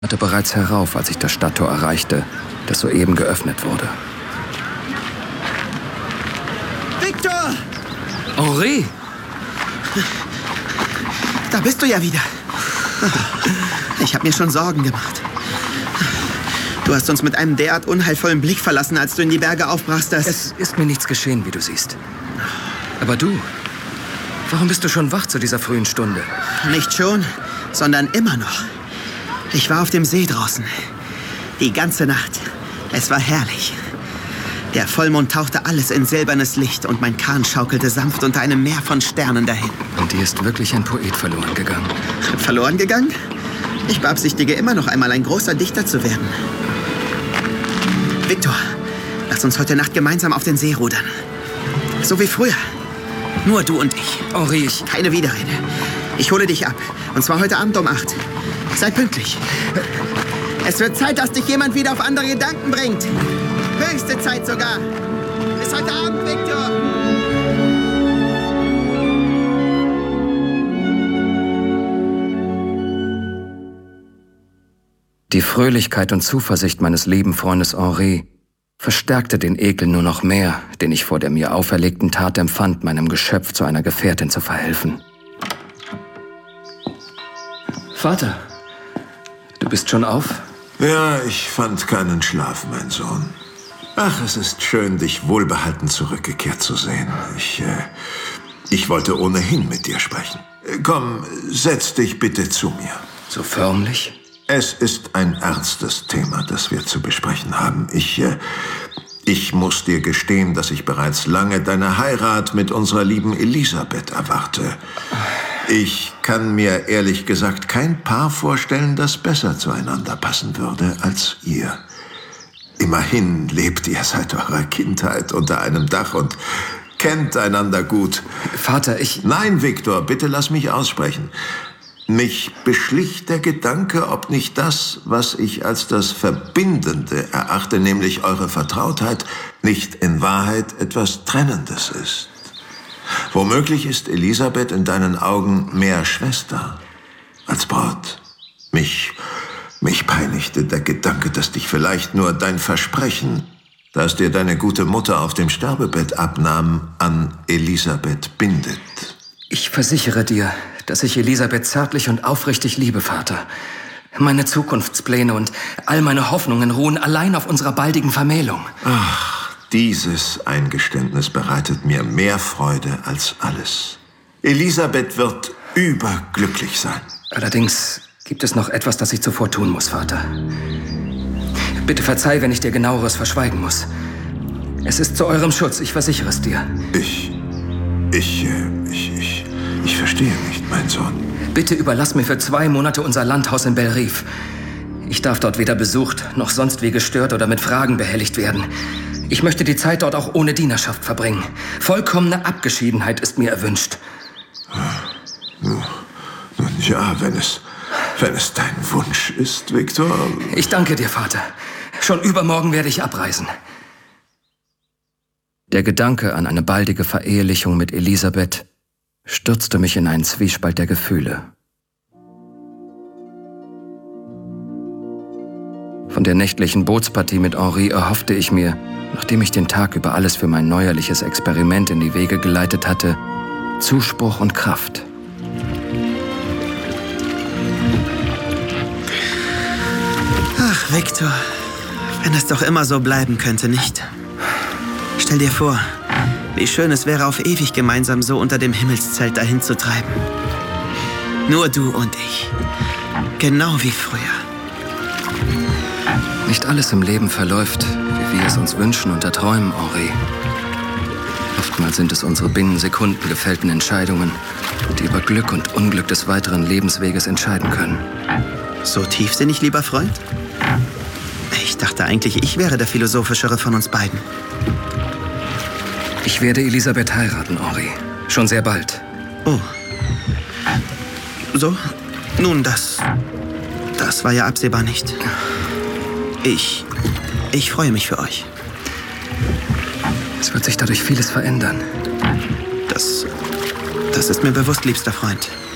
Hatte bereits herauf, als ich das Stadttor erreichte, das soeben geöffnet wurde. Victor! Henri! Da bist du ja wieder. Ich habe mir schon Sorgen gemacht. Du hast uns mit einem derart unheilvollen Blick verlassen, als du in die Berge aufbrachst, dass... Es ist mir nichts geschehen, wie du siehst. Aber du, warum bist du schon wach zu dieser frühen Stunde? Nicht schon, sondern immer noch. Ich war auf dem See draußen. Die ganze Nacht. Es war herrlich. Der Vollmond tauchte alles in silbernes Licht und mein Kahn schaukelte sanft unter einem Meer von Sternen dahin. Und dir ist wirklich ein Poet verloren gegangen. Verloren gegangen? Ich beabsichtige immer noch einmal ein großer Dichter zu werden. Victor, lass uns heute Nacht gemeinsam auf den See rudern. So wie früher. Nur du und ich. Henri, ich... Keine Widerrede. Ich hole dich ab. Und zwar heute Abend um 8. Sei pünktlich. Es wird Zeit, dass dich jemand wieder auf andere Gedanken bringt. Höchste Zeit sogar. Bis heute Abend, Victor. Die Fröhlichkeit und Zuversicht meines lieben Freundes Henri verstärkte den Ekel nur noch mehr, den ich vor der mir auferlegten Tat empfand, meinem Geschöpf zu einer Gefährtin zu verhelfen. Vater, du bist schon auf? Ja, ich fand keinen Schlaf, mein Sohn. Ach, es ist schön, dich wohlbehalten zurückgekehrt zu sehen. Ich wollte ohnehin mit dir sprechen. Komm, setz dich bitte zu mir. So förmlich? Es ist ein ernstes Thema, das wir zu besprechen haben. Ich muss dir gestehen, dass ich bereits lange deine Heirat mit unserer lieben Elisabeth erwarte. Ich kann mir ehrlich gesagt kein Paar vorstellen, das besser zueinander passen würde als ihr. Immerhin lebt ihr seit eurer Kindheit unter einem Dach und kennt einander gut. Vater, ich... Nein, Victor, bitte lass mich aussprechen. Mich beschlich der Gedanke, ob nicht das, was ich als das Verbindende erachte, nämlich eure Vertrautheit, nicht in Wahrheit etwas Trennendes ist. Womöglich ist Elisabeth in deinen Augen mehr Schwester als Braut. Mich peinigte der Gedanke, dass dich vielleicht nur dein Versprechen, das dir deine gute Mutter auf dem Sterbebett abnahm, an Elisabeth bindet. Ich versichere dir, dass ich Elisabeth zärtlich und aufrichtig liebe, Vater. Meine Zukunftspläne und all meine Hoffnungen ruhen allein auf unserer baldigen Vermählung. Ach, dieses Eingeständnis bereitet mir mehr Freude als alles. Elisabeth wird überglücklich sein. Allerdings gibt es noch etwas, das ich zuvor tun muss, Vater. Bitte verzeih, wenn ich dir Genaueres verschweigen muss. Es ist zu eurem Schutz, ich versichere es dir. Ich verstehe nicht, mein Sohn. Bitte überlass mir für 2 Monate unser Landhaus in Bellerive. Ich darf dort weder besucht, noch sonst wie gestört oder mit Fragen behelligt werden. Ich möchte die Zeit dort auch ohne Dienerschaft verbringen. Vollkommene Abgeschiedenheit ist mir erwünscht. Nun ja, wenn es dein Wunsch ist, Victor. Ich danke dir, Vater. Schon übermorgen werde ich abreisen. Der Gedanke an eine baldige Verehelichung mit Elisabeth stürzte mich in einen Zwiespalt der Gefühle. Von der nächtlichen Bootspartie mit Henri erhoffte ich mir, nachdem ich den Tag über alles für mein neuerliches Experiment in die Wege geleitet hatte, Zuspruch und Kraft. Ach, Victor, wenn es doch immer so bleiben könnte, nicht? Stell dir vor, wie schön es wäre, auf ewig gemeinsam so unter dem Himmelszelt dahin zu treiben. Nur du und ich. Genau wie früher. Nicht alles im Leben verläuft, wie wir es uns wünschen und erträumen, Henri. Oftmals sind es unsere binnen Sekunden gefällten Entscheidungen, die über Glück und Unglück des weiteren Lebensweges entscheiden können. So tiefsinnig, lieber Freund? Ich dachte eigentlich, ich wäre der Philosophischere von uns beiden. Ich werde Elisabeth heiraten, Henri. Schon sehr bald. Oh. So? Nun, das war ja absehbar nicht. Ich freue mich für euch. Es wird sich dadurch vieles verändern. Das ist mir bewusst, liebster Freund.